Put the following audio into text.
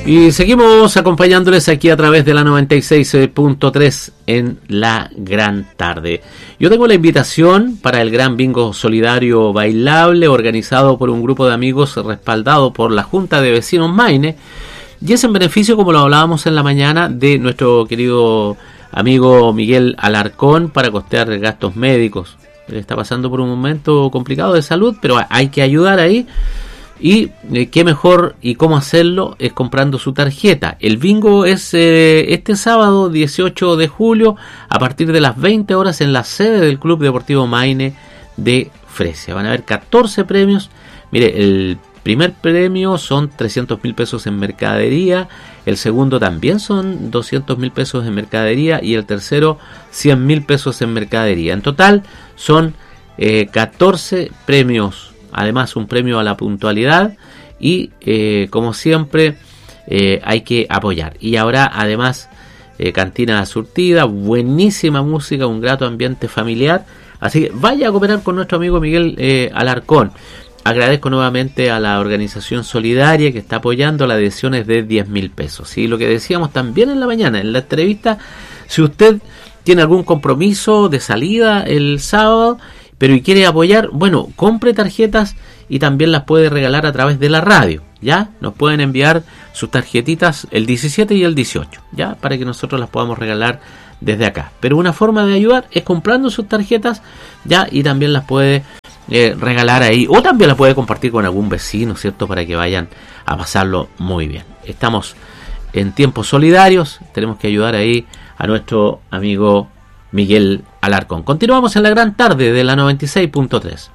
Y seguimos acompañándoles aquí a través de la 96.3 en la gran tarde. Yo tengo la invitación para el gran bingo solidario bailable organizado por un grupo de amigos respaldado por la Junta de Vecinos Maine, y es en beneficio, como lo hablábamos en la mañana, de nuestro querido amigo Miguel Alarcón para costear gastos médicos. Él está pasando por un momento complicado de salud, pero hay que ayudar ahí. Y qué mejor y cómo hacerlo es comprando su tarjeta. El bingo es este sábado 18 de julio a partir de las 20 horas en la sede del Club Deportivo Maine de Fresia. Van a haber 14 premios. Mire, el primer premio son 300.000 pesos en mercadería. El segundo también son 200.000 pesos en mercadería. Y el tercero 100.000 pesos en mercadería. En total son 14 premios. Además, un premio a la puntualidad y, como siempre, hay que apoyar. Y habrá, además, cantina surtida, buenísima música, un grato ambiente familiar. Así que vaya a cooperar con nuestro amigo Miguel Alarcón. Agradezco nuevamente a la organización solidaria que está apoyando las adhesiones de 10.000 pesos. Y lo que decíamos también en la mañana, en la entrevista, si usted tiene algún compromiso de salida el sábado, pero y quiere apoyar, bueno, compre tarjetas y también las puede regalar a través de la radio, ¿ya? Nos pueden enviar sus tarjetitas el 17 y el 18, ¿ya? Para que nosotros las podamos regalar desde acá. Pero una forma de ayudar es comprando sus tarjetas, ¿ya? Y también las puede regalar ahí, o también las puede compartir con algún vecino, ¿cierto? Para que vayan a pasarlo muy bien. Estamos en tiempos solidarios, tenemos que ayudar ahí a nuestro amigo Miguel Alarcón. Continuamos en la gran tarde de la 96.3.